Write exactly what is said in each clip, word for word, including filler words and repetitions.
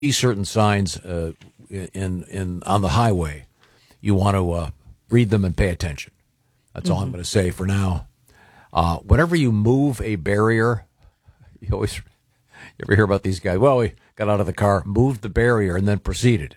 see certain signs uh, in in on the highway, you want to uh, read them and pay attention. That's mm-hmm. all I'm going to say for now. Uh, whenever you move a barrier, you always you ever hear about these guys? Well, we got out of the car, moved the barrier, and then proceeded.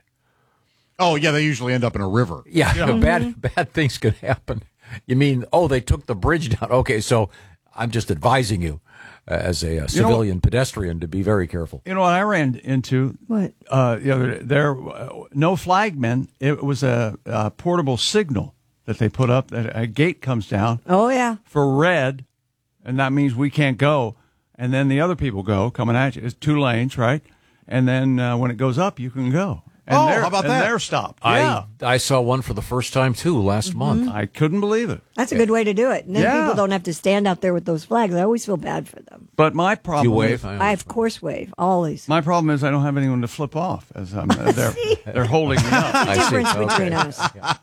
Oh yeah, they usually end up in a river. Yeah, yeah. Mm-hmm. bad bad things can happen. You mean, oh, they took the bridge down? Okay, so I'm just advising you. Uh, as a, a civilian you know, pedestrian, to be very careful. You know what I ran into? What? Uh, the other there, uh, no flagmen. It was a, a portable signal that they put up. That a gate comes down. Oh yeah. For red, and that means we can't go. And then the other people go coming at you. It's two lanes, right? And then uh, when it goes up, you can go. And oh, they're, how about and that? They're stopped. I, Yeah, I saw one for the first time, too, last mm-hmm. month. I couldn't believe it. That's a good way to do it. And then Yeah. people don't have to stand out there with those flags. I always feel bad for them. But my problem Do you wave? is, I I, of course, wave. Always. my problem is I don't have anyone to flip off as I'm uh, they're they're holding me up. I see. Difference Okay. between us.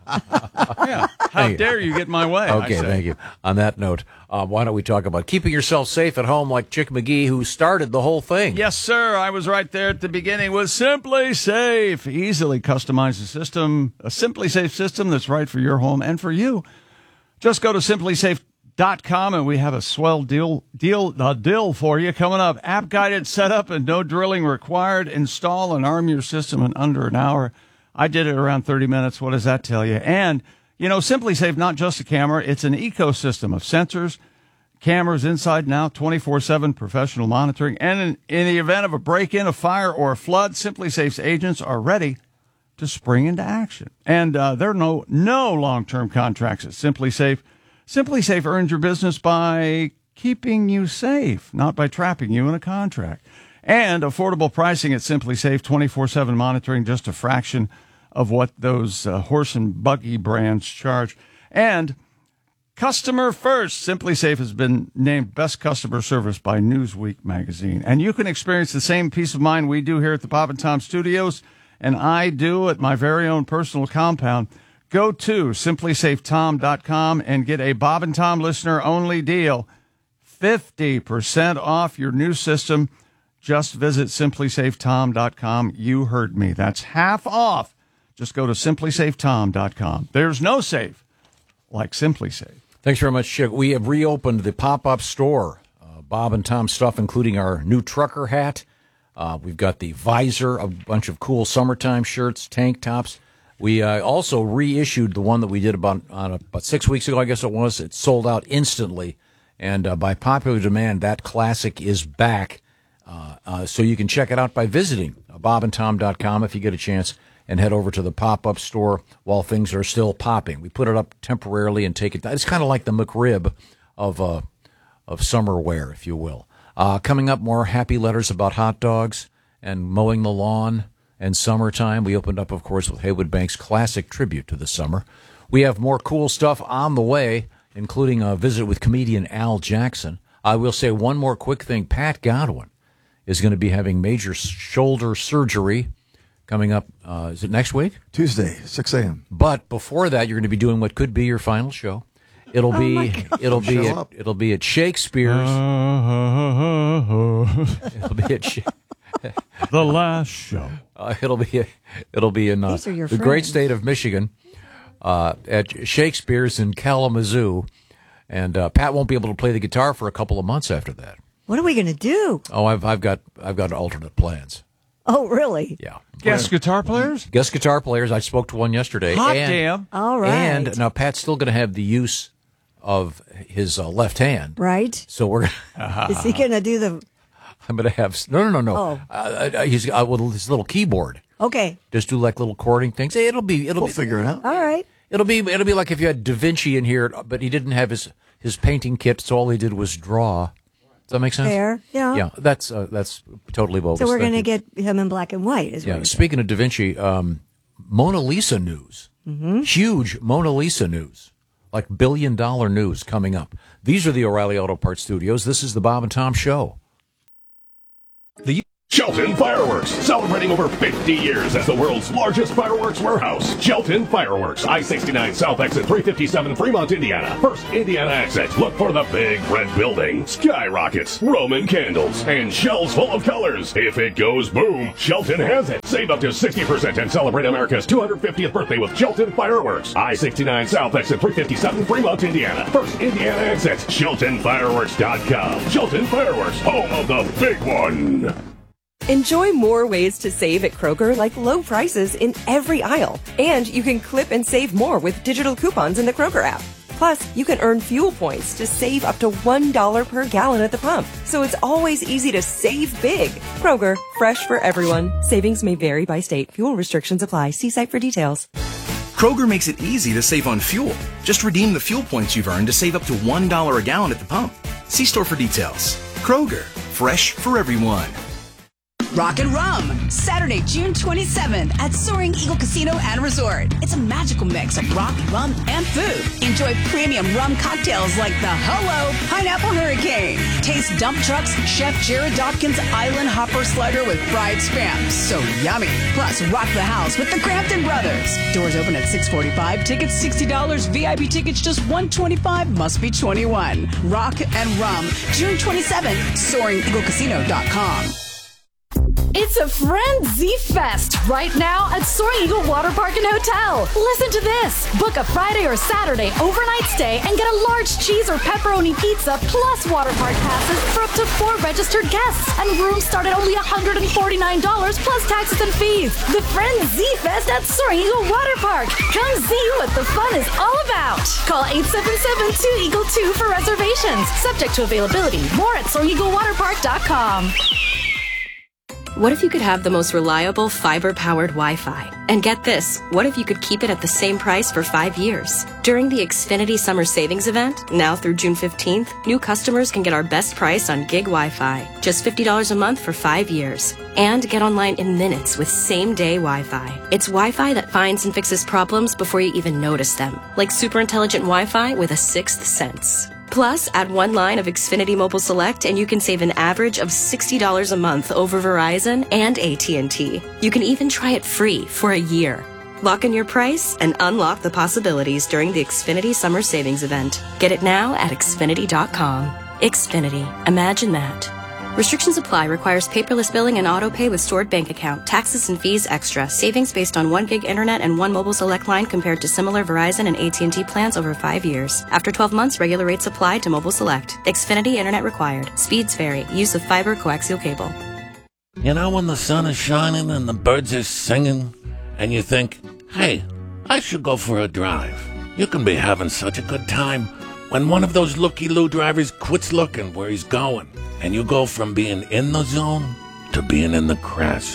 Yeah. How Hey. dare you get in my way? I Okay, say. thank you. On that note, uh, why don't we talk about keeping yourself safe at home like Chick McGee, who started the whole thing? Yes, sir. I was right there at the beginning with Simply Safe. Easily customize the system, a Simply Safe system that's right for your home and for you. Just go to simply safe dot com and we have a swell deal, deal, a deal for you coming up. App guided setup and no drilling required. Install and arm your system in under an hour. I did it around thirty minutes. What does that tell you? And, you know, Simply Safe, not just a camera, it's an ecosystem of sensors, cameras inside and out, twenty-four seven professional monitoring. And in, in the event of a break-in, a fire, or a flood, Simply Safe's agents are ready to spring into action. And uh, there are no, no long-term contracts at Simply Safe. Simply Safe earns your business by keeping you safe, not by trapping you in a contract. And affordable pricing at Simply Safe, twenty-four seven monitoring, just a fraction of what those uh, horse and buggy brands charge. And customer first. Simply Safe has been named best customer service by Newsweek magazine. And you can experience the same peace of mind we do here at the Bob and Tom Studios, and I do at my very own personal compound. Go to simply safe tom dot com and get a Bob and Tom listener only deal. fifty percent off your new system. Just visit simply safe tom dot com. You heard me. That's half off. Just go to simply safe tom dot com. There's no safe like Simply Safe. Thanks very much, Chick. We have reopened the pop-up store, uh, Bob and Tom stuff, including our new trucker hat. Uh, we've got the visor, a bunch of cool summertime shirts, tank tops. We uh, also reissued the one that we did about uh, about six weeks ago, I guess it was. It sold out instantly, and uh, by popular demand, that classic is back. Uh, uh, so you can check it out by visiting bob and tom dot com if you get a chance, and head over to the pop-up store while things are still popping. We put it up temporarily and take it down. It's kind of like the McRib of uh, of summer wear, if you will. Uh, coming up, more happy letters about hot dogs and mowing the lawn and summertime. We opened up, of course, with Haywood Bank's classic tribute to the summer. We have more cool stuff on the way, including a visit with comedian Al Jackson. I will say one more quick thing. Pat Godwin is going to be having major shoulder surgery coming up. Uh, is it next week? Tuesday, six a.m. But before that, you're going to be doing what could be your final show. It'll Oh be my God. it'll be Show at, up. it'll be at Shakespeare's. It'll be at Sha- The last show. uh, it'll be it'll be in uh, These are your the great friends. state of Michigan, uh, at Shakespeare's in Kalamazoo, and uh, Pat won't be able to play the guitar for a couple of months after that. What are we going to do? Oh, I've I've got I've got alternate plans. Oh, really? Yeah, Guest guitar players? guest guitar players. I spoke to one yesterday. Hot and, damn. All right. And now Pat's still going to have the use of his uh, left hand. Right? So we're. Is he going to do the... I'm going to have no, no, no, no. Oh. Uh, uh, he's uh, with his little keyboard. Okay. Just do like little chording things. It'll be, it'll We'll be, figure it out. All right. it'll be, it'll be like if you had Da Vinci in here, but he didn't have his his painting kit, so all he did was draw. Does that make sense? Fair. Yeah. Yeah, that's uh, that's totally bogus. So we're Thank going to you. get him in black and white, is what Yeah. you're saying. Speaking of Da Vinci, um, Mona Lisa news, Mm-hmm. huge Mona Lisa news, like billion dollar news coming up. These are the O'Reilly Auto Parts Studios. This is the Bob and Tom Show. Shelton Fireworks, celebrating over fifty years as the world's largest fireworks warehouse. Shelton Fireworks, I sixty-nine South Exit three fifty-seven, Fremont, Indiana. First Indiana exit. Look for the big red building, skyrockets, Roman candles, and shells full of colors. If it goes boom, Shelton has it. Save up to sixty percent and celebrate America's two hundred fiftieth birthday with Shelton Fireworks. I sixty-nine South Exit three fifty-seven, Fremont, Indiana. First Indiana exit. Shelton Fireworks dot com. Shelton Fireworks, home of the big one. Enjoy more ways to save at Kroger, like low prices in every aisle. And you can clip and save more with digital coupons in the Kroger app. Plus, you can earn fuel points to save up to one dollar per gallon at the pump. So it's always easy to save big. Kroger, fresh for everyone. Savings may vary by state. Fuel restrictions apply. See site for details. Kroger makes it easy to save on fuel. Just redeem the fuel points you've earned to save up to one dollar a gallon at the pump. See store for details. Kroger, fresh for everyone. Rock and Rum, Saturday, June twenty-seventh at Soaring Eagle Casino and Resort. It's a magical mix of rock, rum, and food. Enjoy premium rum cocktails like the Hello Pineapple Hurricane. Taste Dump Truck's Chef Jared Dawkins Island Hopper Slider with fried spam. So yummy. Plus, rock the house with the Crampton Brothers. Doors open at six forty-five. Tickets sixty dollars. V I P tickets just one hundred twenty-five dollars. Must be twenty-one. Rock and Rum, June twenty-seventh, soaring eagle casino dot com. It's a Frenzy Fest right now at Soaring Eagle Water Park and Hotel. Listen to this. Book a Friday or Saturday overnight stay and get a large cheese or pepperoni pizza plus water park passes for up to four registered guests. And rooms start at only one hundred forty-nine dollars plus taxes and fees. The Frenzy Fest at Soaring Eagle Water Park. Come see what the fun is all about. Call eight seven seven, two eagle two for reservations. Subject to availability. More at soaring eagle water park dot com. What if you could have the most reliable fiber-powered Wi-Fi? And get this, what if you could keep it at the same price for five years? During the Xfinity Summer Savings Event, now through June fifteenth, new customers can get our best price on gig Wi-Fi, just fifty dollars a month for five years. And get online in minutes with same-day Wi-Fi. It's Wi-Fi that finds and fixes problems before you even notice them, like super intelligent Wi-Fi with a sixth sense. Plus, add one line of Xfinity Mobile Select and you can save an average of sixty dollars a month over Verizon and A T and T. You can even try it free for a year. Lock in your price and unlock the possibilities during the Xfinity Summer Savings Event. Get it now at Xfinity dot com. Xfinity. Imagine that. Restrictions apply. Requires paperless billing and auto pay with stored bank account. Taxes and fees extra. Savings based on one gig internet and one mobile select line compared to similar Verizon and A T and T plans over five years. After twelve months, regular rates apply to mobile select. Xfinity internet required. Speeds vary. Use of fiber coaxial cable. You know when the sun is shining and the birds are singing and you think, hey, I should go for a drive. You can be having such a good time when one of those looky-loo drivers quits looking where he's going. And you go from being in the zone to being in the crash.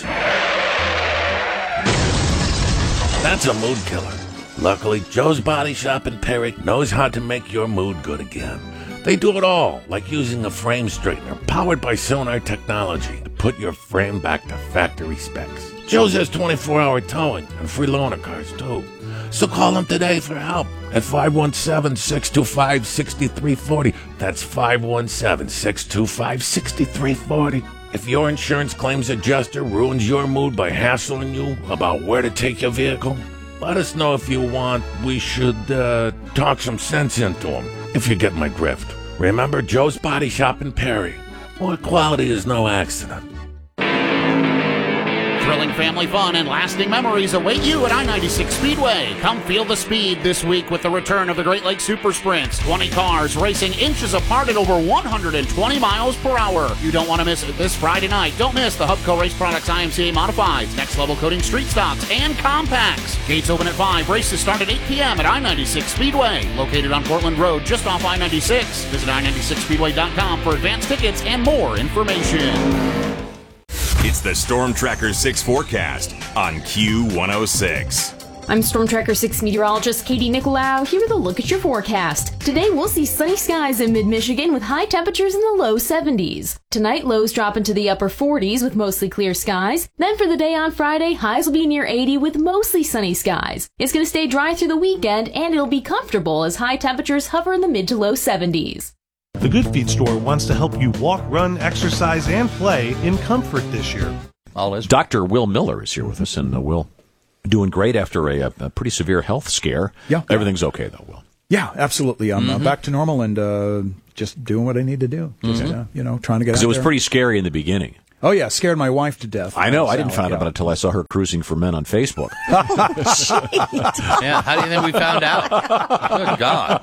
That's a mood killer. Luckily, Joe's Body Shop in Perry knows how to make your mood good again. They do it all, like using a frame straightener powered by Sonar technology to put your frame back to factory specs. Joe's has twenty-four hour towing and free loaner cars, too. So call them today for help at five one seven, six two five, six three four zero. That's five one seven, six two five, six three four zero. If your insurance claims adjuster ruins your mood by hassling you about where to take your vehicle, let us know if you want. We should uh, talk some sense into them, if you get my drift. Remember, Joe's Body Shop in Perry, where quality is no accident. Thrilling family fun and lasting memories await you at I ninety-six Speedway. Come feel the speed this week with the return of the Great Lakes Super Sprints. twenty cars racing inches apart at over one hundred twenty miles per hour. You don't want to miss it this Friday night. Don't miss the Hubco Race Products I M C A Modifieds, Next Level Coating Street Stocks, and Compacts. Gates open at five. Races start at eight p.m. at I ninety-six Speedway. Located on Portland Road, just off I ninety-six. Visit I ninety-six speedway dot com for advanced tickets and more information. It's the Storm Tracker six forecast on Q one oh six. I'm Storm Tracker six meteorologist Katie Nicolau here with a look at your forecast. Today we'll see sunny skies in mid-Michigan with high temperatures in the low seventies. Tonight lows drop into the upper forties with mostly clear skies. Then for the day on Friday, highs will be near eighty with mostly sunny skies. It's going to stay dry through the weekend and it'll be comfortable as high temperatures hover in the mid to low seventies. The Good Feet store wants to help you walk, run, exercise, and play in comfort this year. Doctor Will Miller is here with us, and uh, Will, doing great after a, a pretty severe health scare. Yeah. Everything's okay, though, Will. Yeah, absolutely. I'm Mm-hmm. uh, back to normal and uh, just doing what I need to do. Just, Mhm. uh, you know, trying to get out Because it was there. pretty scary in the beginning. Oh, yeah, scared my wife to death. I know. I didn't Sally, find out yeah. about it until I saw her cruising for men on Facebook. Yeah, how do you think we found out? Good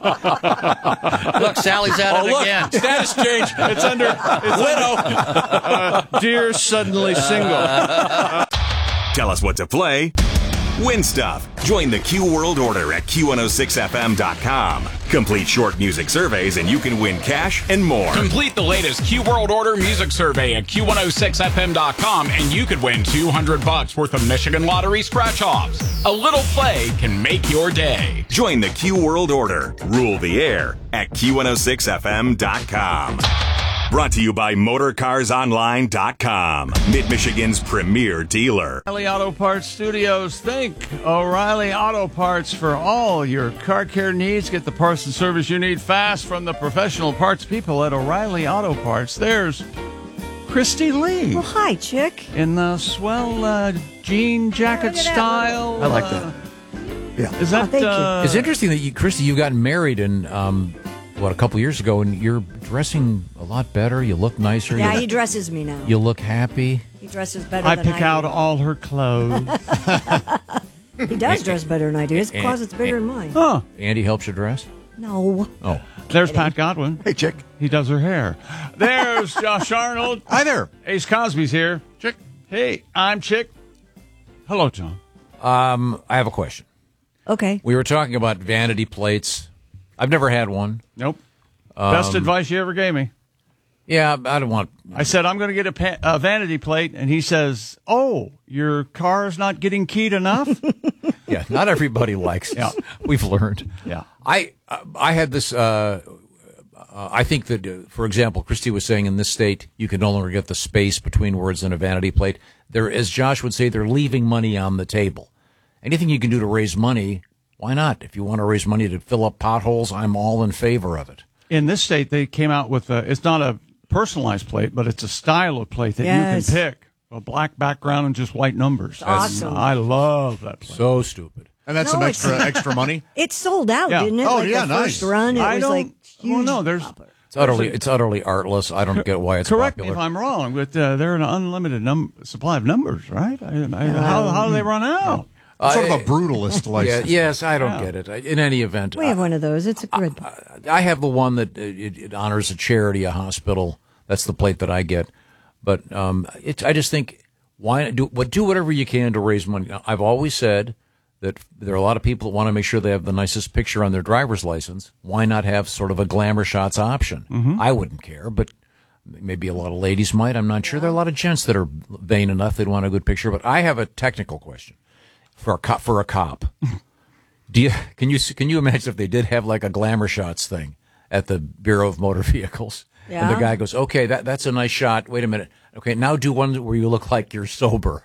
God. Look, Sally's at Oh, it look, again. status change. It's under it's widow. Uh, dear suddenly single. Tell us what to play. Win stuff. Join the Q World Order at Q one oh six F M dot com. Complete short music surveys and you can win cash and more. Complete the latest Q World Order music survey at Q one oh six F M dot com and you could win two hundred bucks worth of Michigan Lottery scratch-offs. A little play can make your day. Join the Q World Order. Rule the air at Q one oh six F M dot com. Brought to you by Motor Cars Online dot com, Mid-Michigan's premier dealer. O'Reilly Auto Parts Studios. Think O'Reilly Auto Parts for all your car care needs. Get the parts and service you need fast from the professional parts people at O'Reilly Auto Parts. There's Christy Lee. Well, hi, chick. In the swell uh, jean jacket style. I like uh, that. Yeah. Is that? uh, it's interesting that you, Christy, you got married and um, what a couple years ago, and you're dressing a lot better. You look nicer. Yeah, you, he dresses me now. you look happy. He dresses better I than pick I do. out all her clothes. He does dress better than I do. His And- closet's bigger than mine. Huh. Andy helps you dress. No. Oh, There's Pat Godwin. Hey, chick. He does her hair. There's Josh Arnold. Hi there. Ace Cosby's here. Chick. Hey, I'm Chick. Hello, John. um, I have a question. Okay. We were talking about vanity plates. I've never had one. Nope. Best Um, advice you ever gave me. Yeah, I don't want. I said, I'm going to get a, pa- a vanity plate. And he says, oh, your car's not getting keyed enough? Yeah, not everybody likes. Yeah. We've learned. Yeah. I I had this. Uh, uh, I think that, uh, for example, Christy was saying in this state you can no longer get the space between words in a vanity plate. There, as Josh would say, they're leaving money on the table. Anything you can do to raise money, why not? If you want to raise money to fill up potholes, I'm all in favor of it. In this state, they came out with a, it's not a personalized plate, but it's a style of plate that Yes. you can pick. A black background and just white numbers. Awesome. I love that plate. So stupid. And that's No, some it's- extra extra money. It sold out, Yeah. didn't it? Oh, like yeah, the nice. first run, it I was don't, like huge. well, no, there's, It's utterly it's utterly artless. I don't get why it's correct popular. me if I'm wrong, but uh, they're an unlimited num- supply of numbers, right? I, I, how, how do they run out? Sort of Uh, a brutalist Yeah, license. yes, I don't Yeah. get it. I- In any event, We have one of those. It's a good. I have the one that uh, it, it honors a charity, a hospital. That's the plate that I get. But um, it's I just think why do what do whatever you can to raise money. I've always said that there are a lot of people that want to make sure they have the nicest picture on their driver's license. Why not have sort of a glamour shots option? Mm-hmm. I wouldn't care, but maybe a lot of ladies might. I'm not sure. There are a lot of gents that are vain enough they'd want a good picture. But I have a technical question for a cop. For a cop, do you can you can you imagine if they did have like a glamour shots thing at the Bureau of Motor Vehicles? And the Yeah. guy goes, okay, that that's a nice shot. Wait a minute. Okay, now do one where you look like you're sober.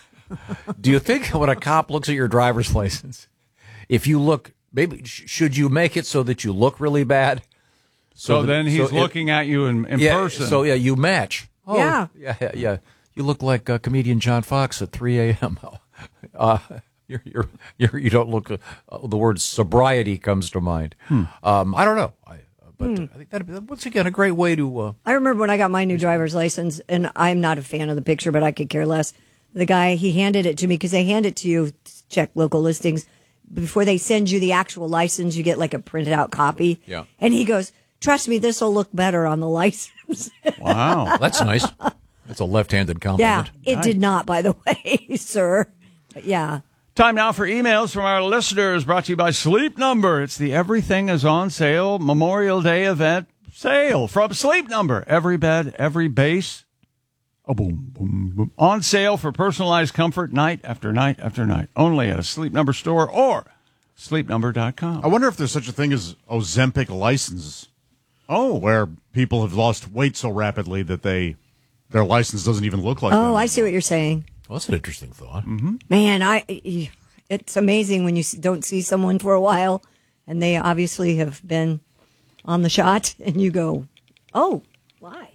Do you think when a cop looks at your driver's license, if you look, maybe sh- should you make it so that you look really bad? So, that- then he's so it- looking at you in, in yeah, person. So yeah, you match. Oh, Yeah. yeah, yeah, yeah. You look like uh, comedian John Fox at three a.m. Uh, you're, you're, you're, you don't look. Uh, the word sobriety comes to mind. Hmm. Um, I don't know, I, but Hmm. uh, I think that once again a great way to. Uh, I remember when I got my new driver's license, and I'm not a fan of the picture, but I could care less. The guy, he handed it to me because they hand it to you, to check local listings. Before they send you the actual license, you get like a printed out copy. Yeah. And he goes, trust me, this will look better on the license. Wow. that's nice. That's a left-handed yeah, compliment. it did not, by the way, sir. But yeah. Time now for emails from our listeners, brought to you by Sleep Number. It's the Everything is on Sale Memorial Day event sale from Sleep Number. Every bed, every base, oh, boom, boom, boom. On sale for personalized comfort night after night after night. Only at a Sleep Number store or sleep number dot com. I wonder if there's such a thing as Ozempic licenses. Oh, where people have lost weight so rapidly that they their license doesn't even look like. Oh, that. I see what you're saying. Well, that's an interesting thought. Mm-hmm. Man, I it's amazing when you s- don't see someone for a while and they obviously have been on the shot and you go, Oh, why?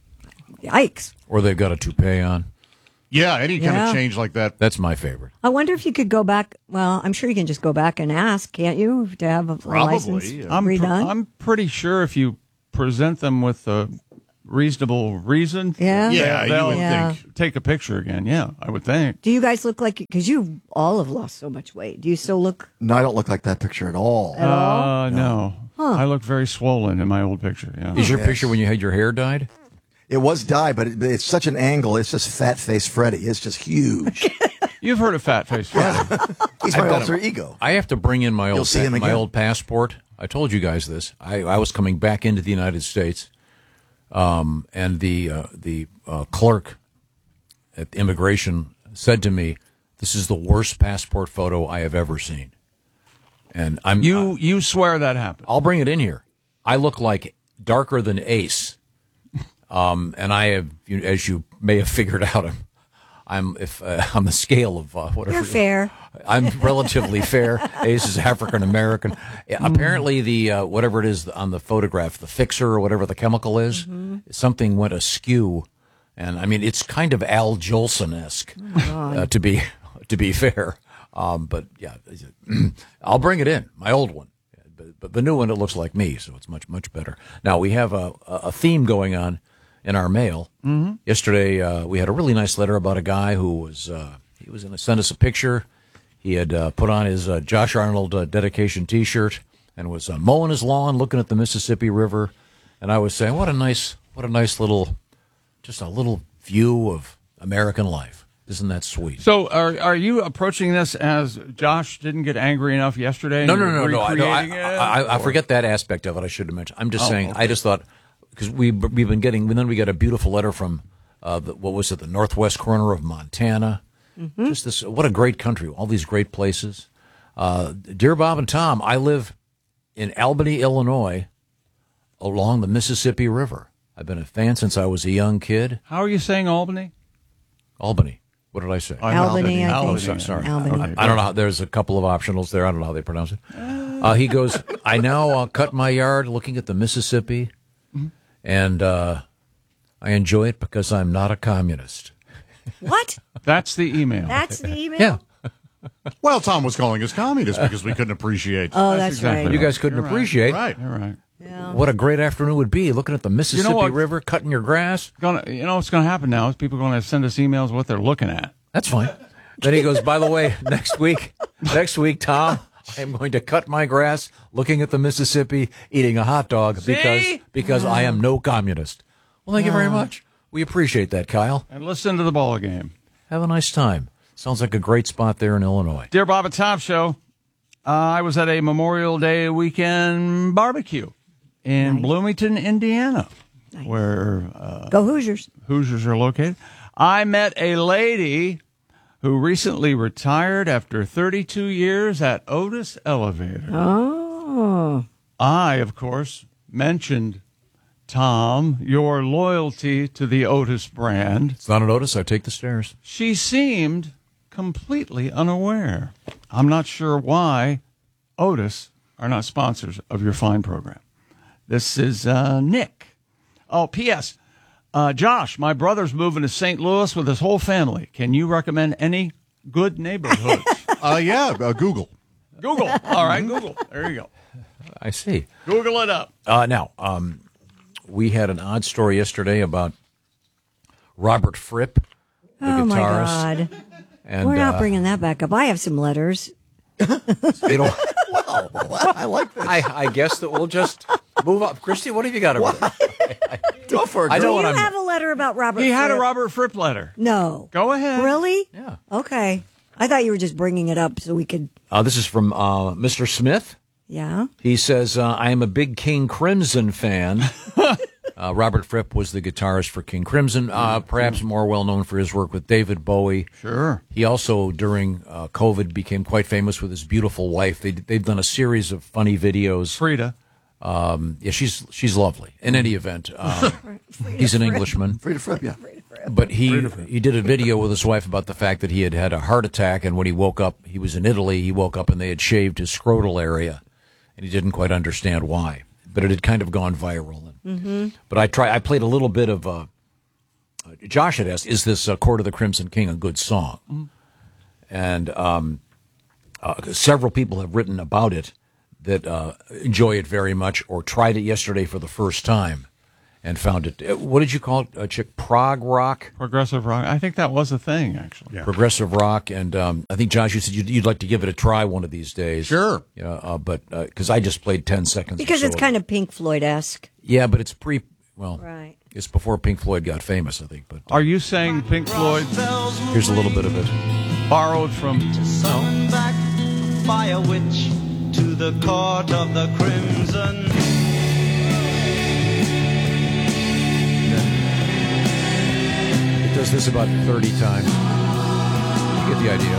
Yikes. Or they've got a toupee on. Yeah, any kind Yeah. of change like that. That's my favorite. I wonder if you could go back. Well, I'm sure you can just go back and ask, can't you, to have a, a license I'm, pr- redone? I'm pretty sure if you present them with a reasonable reason, Yeah? Yeah, you they'll would Yeah. think. take a picture again. Yeah, I would think. Do you guys look like, because you all have lost so much weight. Do you still look? No, I don't look like that picture at all. At all? Uh, no. Huh. I look very swollen in my old picture. Yeah. Is your Yes. picture when you had your hair dyed? It was dyed, but it, it's such an angle. It's just fat face Freddy. It's just huge. You've heard of Fat Face Freddy. He's I've my got alter a- ego. I have to bring in my You'll old see him my again. old passport. I told you guys this. I, I was coming back into the United States, um, and the uh, the uh, clerk at immigration said to me, "This is the worst passport photo I have ever seen." And I'm You you swear that happened? I'll bring it in here. I look like darker than Ace, um, and I have, you- as you may have figured out, I'm, I'm if uh, on the scale of uh, whatever. You're fair. I'm relatively fair. Ace is African American. Apparently, the uh, whatever it is on the photograph, the fixer or whatever the chemical is, Mm-hmm. something went askew, and I mean it's kind of Al Jolson esque uh, to be to be fair. Um, but yeah, I'll bring it in, my old one. But, but the new one, it looks like me, so it's much, much better. Now, we have a, a theme going on in our mail. Mhm. Yesterday, uh, we had a really nice letter about a guy who was, uh, he was going to send us a picture. He had uh, put on his uh, Josh Arnold uh, dedication T-shirt and was uh, mowing his lawn, looking at the Mississippi River. And I was saying, what a nice, what a nice little, just a little view of American life. Isn't that sweet? So are are you approaching this as Josh didn't get angry enough yesterday? and No, no, you're no, no. I, no, I, recreating it, I, I or- forget that aspect of it. I should have mentioned. I'm just Oh, saying. okay. I just thought because we we've been getting. And then we got a beautiful letter from uh, the, what was it? The northwest corner of Montana. Mm-hmm. Just this. What a great country! All these great places. Uh, dear Bob and Tom, I live in Albany, Illinois, along the Mississippi River. I've been a fan since I was a young kid. How are you saying Albany? Albany. What did I say? Oh, Albany, I think. Oh, sorry. sorry. Albany. I, I don't know. How, there's a couple of optionals there. I don't know how they pronounce it. Uh, he goes, I now uh, cut my yard looking at the Mississippi, and uh, I enjoy it because I'm not a communist. What? That's the email. That's the email? Yeah. Well, Tom was calling us communists because we couldn't appreciate. Oh, that's exactly right. You guys couldn't You're right. appreciate Right. You're right. Yeah. what a great afternoon would be looking at the Mississippi what? River, cutting your grass. Gonna, you know what's going to happen now is people are going to send us emails what they're looking at. That's fine. Then he goes, by the way, next week, next week, Tom, I'm going to cut my grass looking at the Mississippi, eating a hot dog because See? because I am no communist. Well, thank you very much. We appreciate that, Kyle. And listen to the ball game. Have a nice time. Sounds like a great spot there in Illinois. Dear Bob and Tom Show, uh, I was at a Memorial Day weekend barbecue in Nice. Bloomington, Indiana, Nice. where uh, Go Hoosiers. Hoosiers are located. I met a lady who recently retired after thirty-two years at Otis Elevator. Oh. I, of course, mentioned, Tom, your loyalty to the Otis brand. It's not a notice. I take the stairs. She seemed completely unaware. I'm not sure why Otis are not sponsors of your fine program. This is uh, Nick. Oh, P S. Uh, Josh, my brother's moving to Saint Louis with his whole family. Can you recommend any good neighborhoods? Uh, yeah, uh, Google. Google. All right, Google. There you go. I see. Google it up. Uh, now, um, we had an odd story yesterday about Robert Fripp, the Oh, my guitarist. God. And, We're not uh, bringing that back up. I have some letters. You know, Wow, I like this. I, I guess that we'll just move up. Christy, what have you got over there? Go for it. I girl. know Do what you I'm. have a letter about Robert He had a Fripp? Robert Fripp letter. No. Go ahead. Really? Yeah. Okay. I thought you were just bringing it up so we could. Uh, this is from uh, Mister Smith. Yeah. He says, uh, I am a big King Crimson fan. uh, Robert Fripp was the guitarist for King Crimson, uh, perhaps more well known for his work with David Bowie. Sure. He also, during uh, COVID, became quite famous with his beautiful wife. They, they've done a series of funny videos. Frida. Um, yeah, she's she's lovely. In any event, um, he's an Englishman. Frida Fripp, yeah. But he he did a video with his wife about the fact that he had had a heart attack, and when he woke up, he was in Italy. He woke up and they had shaved his scrotal area, and he didn't quite understand why. but it had kind of gone viral. Mm-hmm. But I try. I played a little bit of. Uh, Josh had asked, "Is this uh, Court of the Crimson King a good song?" Mm-hmm. And um, uh, several people have written about it that uh, enjoy it very much, or tried it yesterday for the first time and found it. uh, What did you call it, uh, Chick? Prog rock, Progressive rock. I think that was a thing, actually. progressive rock, and um, I think Josh, you said you'd, you'd like to give it a try one of these days. Sure. Yeah, uh, but because I just played ten seconds. Because or it's so kind of Pink Floyd-esque. Yeah, but it's pre. Well, Right. it's before Pink Floyd got famous, I think. But Are you saying Pink Floyd here's a little bit of it. borrowed from? Some back by a witch to the court of the crimson. It does this about thirty times. You get the idea.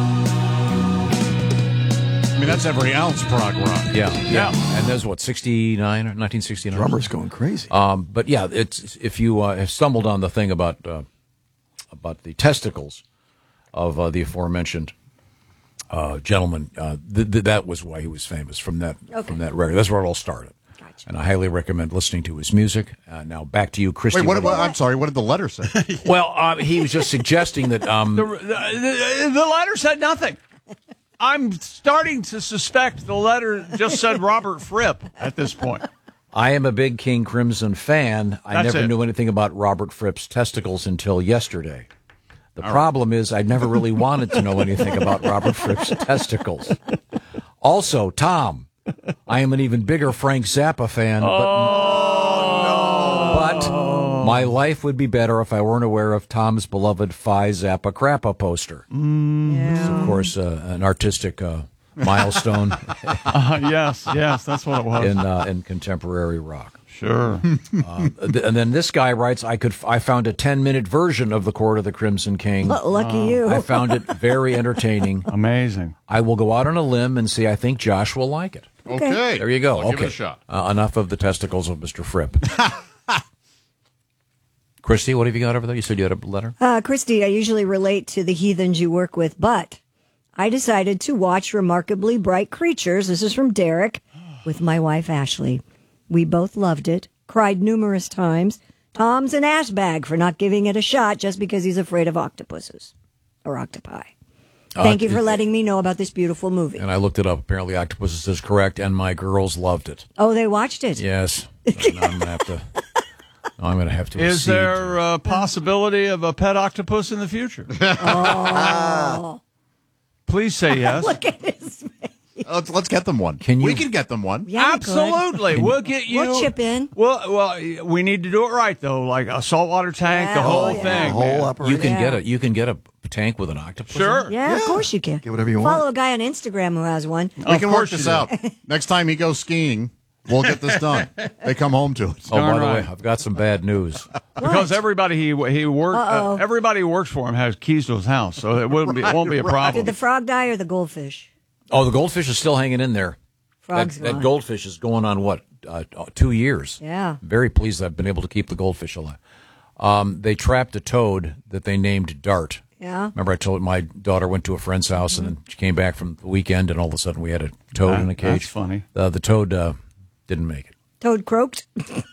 I mean, that's every ounce prog rock. Yeah, yeah. And there's what, sixty-nine or nineteen sixty-nine? Drummer's going crazy. Um, but yeah, it's if you uh, have stumbled on the thing about uh, about the testicles of uh, the aforementioned uh, gentleman, uh, th- th- that was why he was famous from that Okay. from that record. That's where it all started. Gotcha. And I highly recommend listening to his music. Uh, now back to you, Christy. Wait, what, what, I'm sorry, what did the letter say? Well, uh, he was just suggesting that. Um, The, the, the letter said nothing. I'm starting to suspect the letter just said Robert Fripp at this point. I am a big King Crimson fan. I That's never it. knew anything about Robert Fripp's testicles until yesterday. The problem is I never really wanted to know anything about Robert Fripp's testicles. Also, Tom, I am an even bigger Frank Zappa fan, but, but my life would be better if I weren't aware of Tom's beloved Phi Zappa Crappa poster. It's, of course, uh, an artistic uh, milestone Uh, yes, yes, that's what it was. in uh, in contemporary rock. Sure. Uh, th- and then this guy writes, I could f- I found a ten minute version of the Court of the Crimson King. L- lucky you. I found it very entertaining. Amazing. I will go out on a limb and say I think Josh will like it. Okay. Okay. There you go. I'll okay. give it a shot. Uh, enough of the testicles of Mister Fripp. Christy, what have you got over there? You said you had a letter? Uh, Christy, I usually relate to the heathens you work with, but I decided to watch Remarkably Bright Creatures. This is from Derek with my wife, Ashley. We both loved it, cried numerous times. Tom's an ass bag for not giving it a shot just because he's afraid of octopuses or octopi. Thank Uh, you for letting me know about this beautiful movie. And I looked it up. Apparently, Octopus is correct, and my girls loved it. Oh, they watched it? Yes. So now I'm going to have to. now I'm going to have to. Is accede. there a possibility of a pet octopus in the future? Oh. Please say yes. Look at his face. Let's, let's get them one. Can you? We can get them one. Yeah, we Absolutely. could. We'll get you. We'll chip in. Well, well, we need to do it right though, like a saltwater tank, Yeah, the whole oh, yeah. thing. The whole man. operation. You can Yeah. get a you can get a tank with an octopus. in it? Sure. Yeah, of course you can. Get whatever you Follow want. a guy on Instagram who has one. We Of can work course this you do. out. Next time he goes skiing, we'll get this done. They come home to us. Oh, by Darn the right. way, I've got some bad news. Because everybody he he work Uh-oh. uh, everybody who works for him has keys to his house, so it wouldn't be it won't be a problem. Did the frog die or the goldfish? Oh, the goldfish is still hanging in there. Frog's that, that gone. goldfish is going on what uh, two years. Yeah. Very pleased I've been able to keep the goldfish alive. Um, they trapped a toad that they named Dart. Yeah. Remember, I told my daughter went to a friend's house and then she came back from the weekend, and all of a sudden we had a toad That- in a cage. that's funny. Uh, the toad uh, didn't make it. Toad croaked.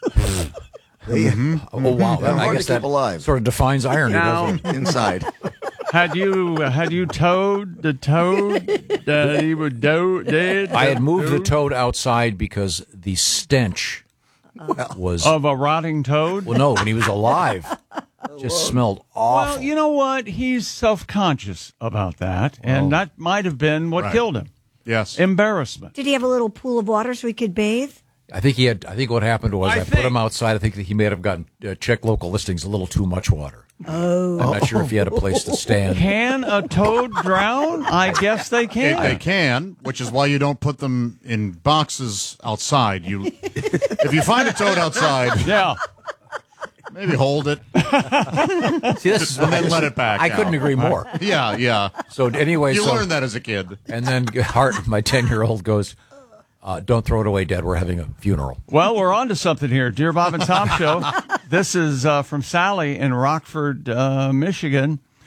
Mm-hmm. Oh wow! They're I hard guess to keep that alive. sort of defines irony, Now- doesn't it? Inside. Had you had you towed the toad that he would do did? I had moved the toad outside because the stench was of a rotting toad. well, no, when he was alive, just smelled awful. Well, you know what? He's self conscious about that, and Oh. that might have been what Right. killed him. Yes. Embarrassment. Did he have a little pool of water so he could bathe? I think he had. I think what happened was I I, put think- him outside. I think that he may have gotten uh, check local listings a little too much water. Oh. I'm not sure if he had a place to stand. Can a toad drown? I guess they They, can. they can, which is why you don't put them in boxes outside. You, if you find a toad outside, Yeah. maybe hold it See, this is and then let it back. I couldn't out. agree more. Yeah, yeah. So anyway, You so, learned that as a kid. and then Hart, my ten-year-old, goes, uh, "Don't throw it away, Dad. We're having a funeral." Well, we're on to something here. Dear Bob and Tom Show. This is uh, from Sally in Rockford, uh, Michigan.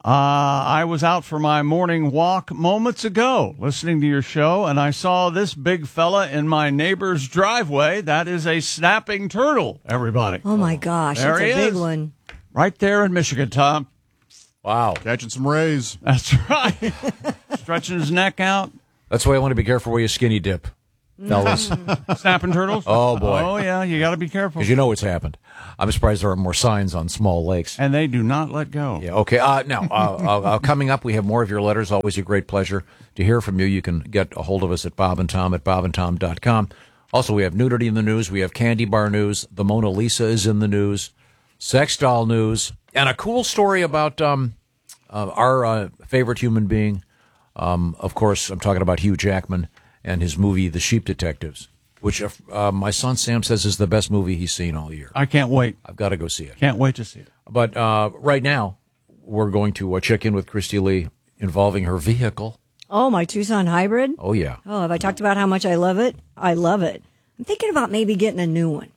Uh, I was out for my morning walk moments ago, listening to your show, and I saw this big fella in my neighbor's driveway. That is a snapping turtle, everybody. Oh, my gosh. There That's he a big is. one. Right there in Michigan, Tom. Wow. Catching some rays. That's right. Stretching his neck out. That's why I want to be careful where you skinny dip, fellas. Snapping turtles? Oh, boy. Oh, yeah, you got to be careful. Because you know what's happened. I'm surprised there are more signs on small lakes. And they do not let go. Yeah, okay. Uh, now, uh, uh, uh, coming up, we have more of your letters. Always a great pleasure to hear from you. You can get a hold of us at Bob and Tom at bob and tom dot com. Also, we have nudity in the news. We have candy bar news. The Mona Lisa is in the news. Sex doll news. And a cool story about um, uh, our uh, favorite human being. Um, of course, I'm talking about Hugh Jackman and his movie, The Sheep Detectives, which uh, my son Sam says is the best movie he's seen all year. I can't wait. I've got to go see it. Can't wait to see it. But uh, right now, we're going to uh, check in with Christy Lee involving her vehicle. Oh, my Tucson hybrid? Oh, yeah. Oh, have I talked about how much I love it? I love it. I'm thinking about maybe getting a new one.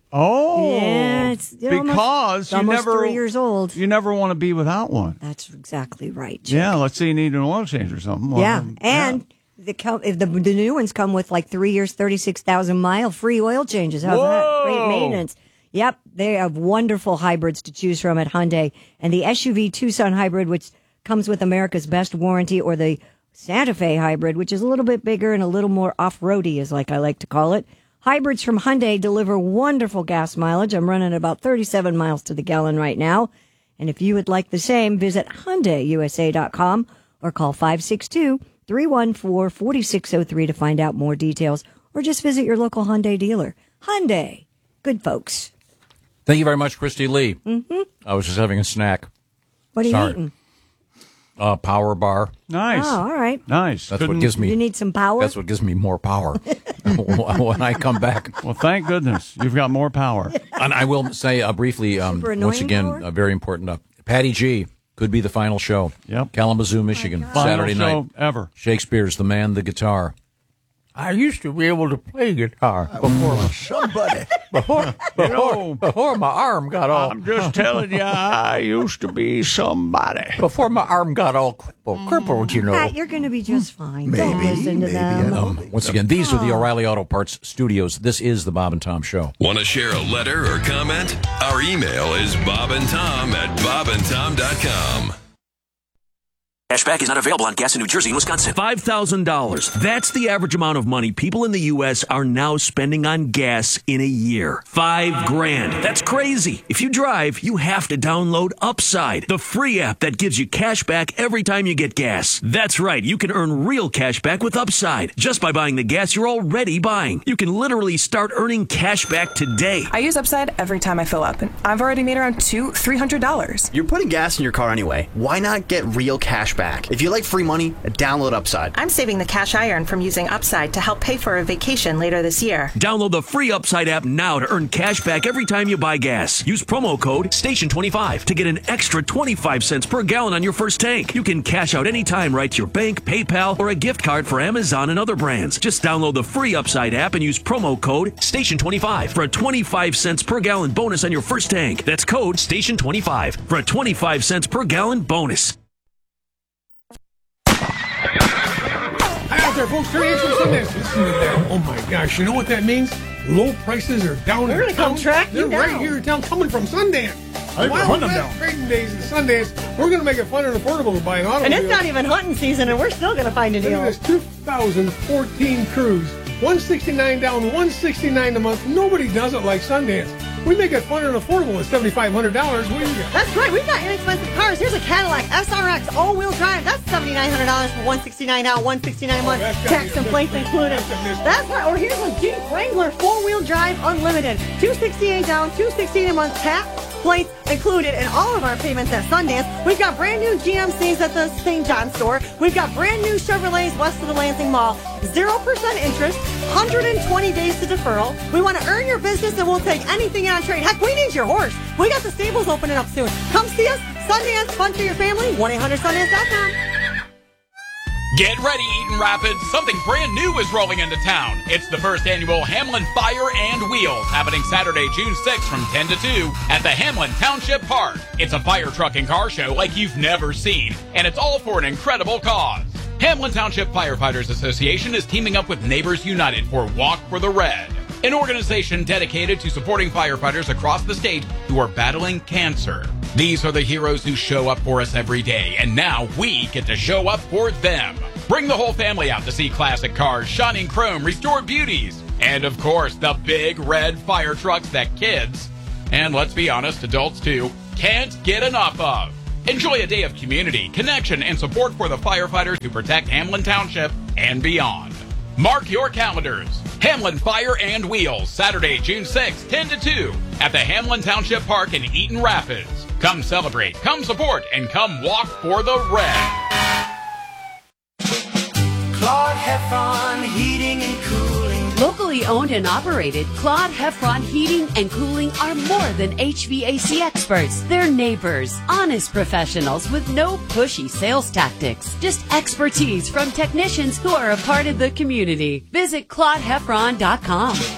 Oh, yeah, it's it almost- because it's you almost never three years old. You never want to be without one. That's exactly right. Yeah, let's say you need an oil change or something. Well, yeah, then, and the, co- if the the new ones come with like three years, thirty-six thousand mile free oil changes. How's that? Great maintenance. Yep, they have wonderful hybrids to choose from at Hyundai, and the S U V Tucson hybrid, which comes with America's best warranty, or the Santa Fe hybrid, which is a little bit bigger and a little more off-roady, is like I like to call it. Hybrids from Hyundai deliver wonderful gas mileage. I'm running about thirty-seven miles to the gallon right now. And if you would like the same, visit Hyundai U S A dot com or call five six two, three one four, four six zero three to find out more details, or just visit your local Hyundai dealer. Hyundai. Good folks. Thank you very much, Christy Lee. Mm-hmm. I was just having a snack. What are you Sorry. eating? Uh, power bar. Nice. Oh, all right. Nice. That's what gives me. You need some power? That's what gives me more power when I come back. Well, thank goodness you've got more power. And I will say uh, briefly, um, Super once annoying again, power? uh, very important. Uh, Patty G could be the final show. Yep. Kalamazoo, Michigan, Final Saturday show night. ever. Shakespeare's The Man, the Guitar. I used to be able to play guitar before somebody. before, You know, before my arm got all. I'm just telling you, I used to be somebody. Before my arm got all crippled, crippled you know. Pat, you're going to be just fine. Don't Maybe, listen to maybe, them. I Um, once again, these are the O'Reilly Auto Parts studios. This is the Bob and Tom Show. Want to share a letter or comment? Our email is bob and tom at bob and tom dot com. Cashback is not available on gas in New Jersey and Wisconsin. five thousand dollars. That's the average amount of money people in the U S are now spending on gas in a year. Five grand. That's crazy. If you drive, you have to download Upside, the free app that gives you cash back every time you get gas. That's right. You can earn real cash back with Upside just by buying the gas you're already buying. You can literally start earning cash back today. I use Upside every time I fill up, and I've already made around two, three hundred dollars. You're putting gas in your car anyway. Why not get real cash back? If you like free money, download Upside. I'm saving the cash I earn from using Upside to help pay for a vacation later this year. Download the free Upside app now to earn cash back every time you buy gas. Use promo code station twenty-five to get an extra twenty-five cents per gallon on your first tank. You can cash out anytime right to your bank, PayPal, or a gift card for Amazon and other brands. Just download the free Upside app and use promo code station twenty-five for a twenty-five cents per gallon bonus on your first tank. That's code station twenty-five for a twenty-five cents per gallon bonus. Hi out there, folks. Terry Hanson Sundance. Listen to that. Oh my gosh. You know what that means? Low prices are down. We're in gonna come town. track you They're right down. here in town, coming from Sundance. I can Wild hunt 'em West down. Trading days in Sundance. We're going to make it fun and affordable to buy an automobile. And it's not even hunting season, and we're still going to find a Look deal. at this two thousand fourteen Cruise. one sixty-nine down, one sixty-nine a month. Nobody does it like Sundance. We make it fun and affordable at seventy-five hundred dollars. What do you get? That's right. We've got inexpensive cars. Here's a Cadillac S R X all-wheel drive. That's seventy-nine hundred dollars for one sixty-nine down, one sixty-nine a month. that's gotta Tax be a and good plates one. included. That's right. Or here's a Jeep Wrangler four-wheel drive unlimited. two sixty-eight down, two sixty-eight a month. Tax, plates included, and all of our payments at Sundance. We've got brand new G M Cs at the Saint John store. We've got brand new Chevrolets west of the Lansing Mall. zero percent interest, one hundred twenty days to deferral. We want to earn your business and we'll take anything on trade. Heck, we need your horse. We got the stables opening up soon. Come see us. Sundance, fun for your family. one eight hundred sundance dot com. Get ready, Eaton Rapids. Something brand new is rolling into town. It's the first annual Hamlin Fire and Wheels, happening Saturday, June sixth from ten to two at the Hamlin Township Park. It's a fire truck and car show like you've never seen, and it's all for an incredible cause. Hamlin Township Firefighters Association is teaming up with Neighbors United for Walk for the Red, an organization dedicated to supporting firefighters across the state who are battling cancer. These are the heroes who show up for us every day, and now we get to show up for them. Bring the whole family out to see classic cars, shining chrome, restored beauties, and of course, the big red fire trucks that kids, and let's be honest, adults too, can't get enough of. Enjoy a day of community, connection, and support for the firefighters who protect Hamlin Township and beyond. Mark your calendars. Hamlin Fire and Wheels, Saturday, June sixth, ten to two, at the Hamlin Township Park in Eaton Rapids. Come celebrate, come support, and come walk for the red. Claude Heffron Heating and Cooling. Locally owned and operated, Claude Heffron Heating and Cooling are more than H V A C experts. They're neighbors, honest professionals with no pushy sales tactics. Just expertise from technicians who are a part of the community. Visit Claude Heffron dot com.